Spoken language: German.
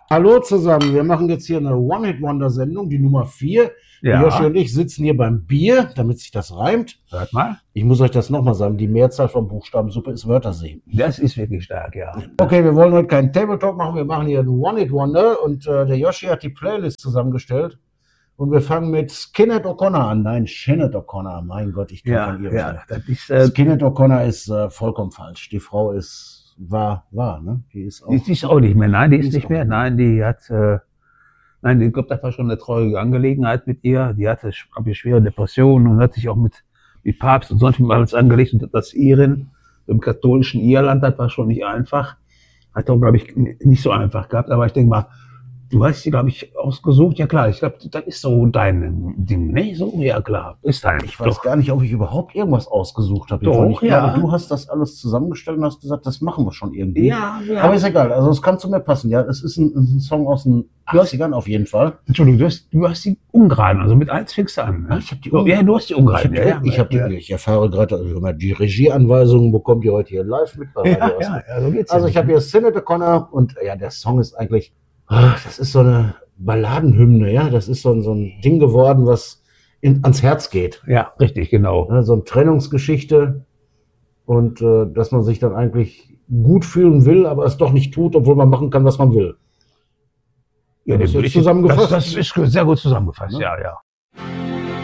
Hallo zusammen, wir machen jetzt hier eine One-Hit-Wonder-Sendung, die Nummer 4. Ja. Joshi und ich sitzen hier beim Bier, damit sich das reimt. Hört mal. Ich muss euch das nochmal sagen, die Mehrzahl von Buchstabensuppe ist Wörtersee. Das ist wirklich stark, ja. Okay, wir wollen heute keinen Tabletalk machen, wir machen hier einen One-Hit-Wonder und der Joshi hat die Playlist zusammengestellt und wir fangen mit Skinhead O'Connor an. Nein, Sinead O'Connor, mein Gott, ich kann von ihr Ja, das ist, Skinhead O'Connor ist vollkommen falsch. Die Frau war, ne? Die ist auch nicht mehr. Nein, die ist nicht auch mehr. nicht. Nein, die hat, nein, ich glaube, das war schon eine traurige Angelegenheit mit ihr. Die hatte, glaube ich, schwere Depressionen und hat sich auch mit Papst und sonst alles angelegt. Und das Iren im katholischen Irland, das war schon nicht einfach. Hat auch, glaube ich, nicht so einfach gehabt. Aber ich denke mal, du hast sie, glaube ich, ausgesucht. Ja klar, ich glaube, das ist so dein Ding, ne? So, ja klar, ist dein. Ich weiß gar nicht, ob ich überhaupt irgendwas ausgesucht habe. Doch, Ich glaube, ja. du hast das alles zusammengestellt und hast gesagt, das machen wir schon irgendwie. Ja, ja. Aber ist egal, also es kann zu mir passen. Ja, es ist ein Song aus den 80ern auf jeden Fall. Entschuldigung, du hast die Ungeraden, also mit 1 fängst du an. Ne? Ich habe die Ja, du hast die Ungeraden. Ich erfahre gerade, die Regieanweisungen bekommt ihr heute hier live mit. So geht's. Also ich habe hier Sinead O'Connor und ja, der Song ist eigentlich, das ist so eine Balladenhymne, ja, das ist so ein Ding geworden, was ans Herz geht. Ja, richtig, genau. Ja, so eine Trennungsgeschichte und dass man sich dann eigentlich gut fühlen will, aber es doch nicht tut, obwohl man machen kann, was man will. Ja, das ist zusammengefasst. Das ist sehr gut zusammengefasst, Ne? ja.